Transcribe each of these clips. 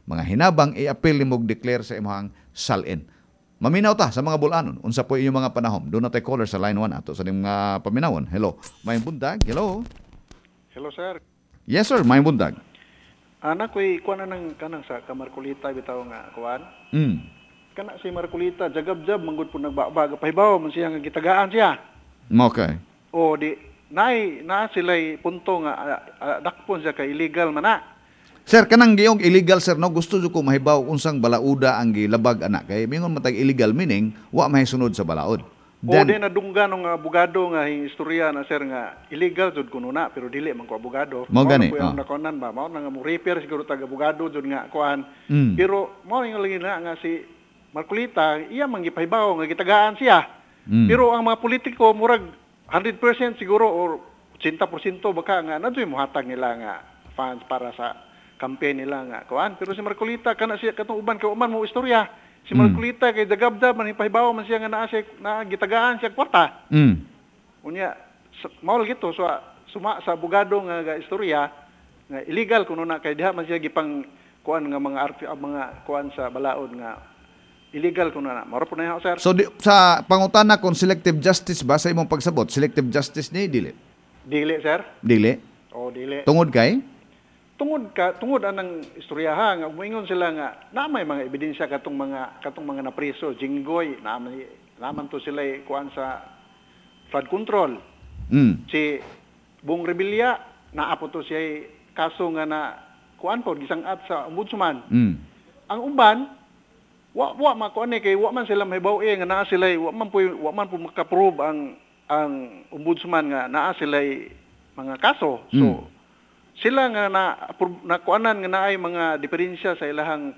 mga hinabang i-appeal nimog declare sa imong salin. Maminaw ta sa mga bulanon. Unsa po inyong mga panahon? Doon na tayo caller sa line 1 ato sa mga paminawon. Hello. May bundag. Hello. Hello, sir. Yes, sir. May bundag. Anak ko'y kuha na ng kanang sa Kamarkulita bitaw nga kuwan. Kana si Markulita, jagab-jab, manggod po nagbabaga. Pahibaw, man siya nga gitagaan siya. Okay. O, na sila'y punto nga, dakpon siya ka illegal man na. Sir, kanang giyong illegal, sir, no? Gusto ko mahibaw unsang balauda ang gilabag, anak. Kaya mingon matag illegal, meaning, wa mahisunod sa balaod. Then, nadungga ng abogado nga istorya na, sir, nga illegal jud kuno na, pero dili man ko abogado. Mo gani. Mao na nakuanan ba? Mao na nga mo repair siguro tag abogado jud nga kuan. Pero mao nga lagi na nga si Markulita, iya man gipahibaw nga gitagaan siya. Pero ang mga politiko murag 100% siguro or 80% baka nga nadtoy mohatag nila nga funds para sa campaign nila nga kuan. Pero si Markulita kana siya katong uban kay uman mo istorya. Si Markulita kay dagabda man hipahibaw man siya nga naa siya na gitagaan siya kwarta. Unya mao gito so suma sa abogado nga istorya nga illegal kuno na kay diha man siya gipang kuan nga mga kuan sa balaod nga illegal kuno na. Maro po na yan, sir. So sa pangutana kung selective justice ba sa imong pagsabot, selective justice ni dili? Dili, sir. Dili? O dili. Tungod kay? Tungod anang istorya ha nga moingon sila nga namay mga ebidensya katong mga napriso jinggoy naman to sila kuan sa flood control. Si Bong Rebilla naapo to siya kaso nga na kuan po gisangat sa ombudsman. Ang uban wa makuan kay wa man sila mahibaw nga naa sila wa man po makaprove ang ombudsman nga naa sila mga kaso. So sila nga nakuanan nga naay mga diferensya sa ilahang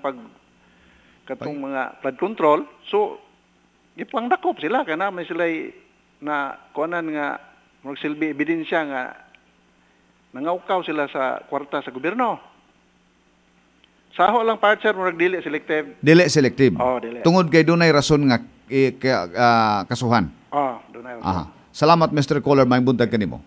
katong mga flood control. So gipangdakop sila kana may sila na kuanan nga magsilbi ebidensya nga nangawkaw sila sa kwarta sa gobyerno. Saho lang partner murag dili selective. Dili selective. Oh, dili. Tungod kay dunay rason nga kasuhan. Dunay rason. Salamat Mr. Caller, may buntag kanimo.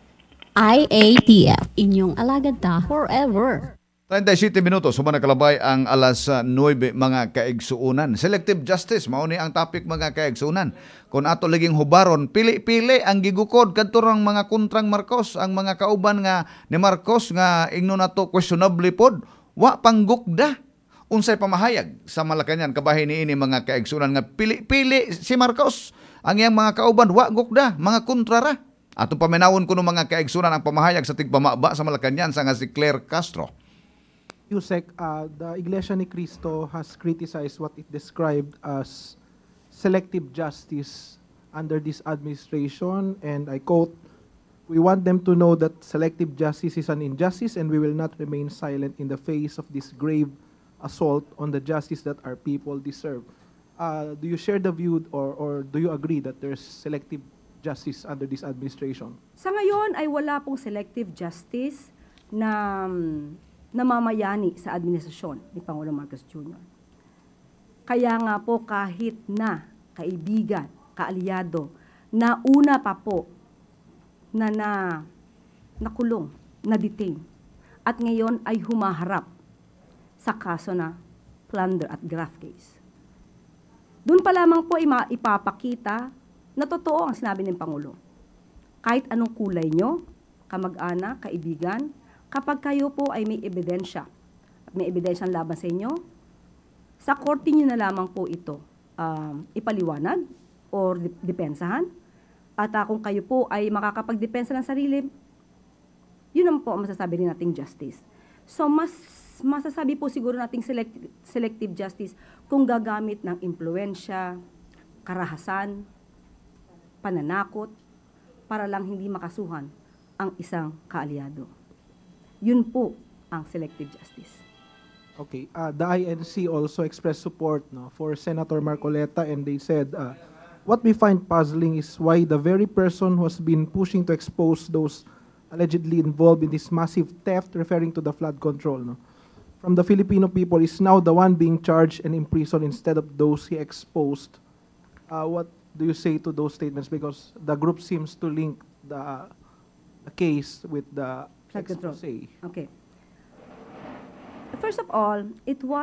IATF, inyong alagad ta forever. 37 minutos, sumana kalabay ang alas 9 mga kaigsuunan. Selective justice, mauni ang topic mga kaigsuunan. Kung ato laging hubaron, pili-pili ang gigukod kadturang mga kontrang Marcos, ang mga kauban nga ni Marcos nga ingno nato questionable pod, wa panggukda. Unsay pamahayag sa Malacañang kabahin niini mga kaigsuunan nga pili-pili si Marcos. Ang iyang mga kauban wa gukda, mga kontrara. Atong paminawon kuno mga kaigsunan ang pamahayag sa tigpamaba sa Malacañang sa nga si Claire Castro. Yusek, the Iglesia ni Cristo has criticized what it described as selective justice under this administration, and I quote, "We want them to know that selective justice is an injustice and we will not remain silent in the face of this grave assault on the justice that our people deserve." Do you share the view or do you agree that there's selective justice under this administration? Sa ngayon ay wala pong selective justice na namamayani sa administrasyon ni Pangulong Marcos Jr. Kaya nga po kahit na kaibigan, kaalyado, na una pa po na nakulong, na-detain, at ngayon ay humaharap sa kaso na plunder at graft case. Doon pa lamang po ipapakita na totoo ang sinabi ng Pangulo. Kahit anong kulay nyo, kamag-anak, kaibigan, kapag kayo po ay may ebidensya, at may ebidensyang laban sa inyo, sa korte nyo na lamang po ito ipaliwanag o depensahan. At kung kayo po ay makakapagdepensa ng sarili, yun naman po ang masasabi rin nating justice. So mas masasabi po siguro nating selective justice kung gagamit ng impluensya, karahasan, pananakot, para lang hindi makasuhan ang isang kaalyado. Yun po ang selective justice. Okay. The INC also expressed support for Senator Marcoleta, and they said, what we find puzzling is why the very person who has been pushing to expose those allegedly involved in this massive theft, referring to the flood control, from the Filipino people, is now the one being charged and imprisoned instead of those he exposed. What do you say to those statements? Because the group seems to link the case with the Flood control. expose. Okay. First of all, it was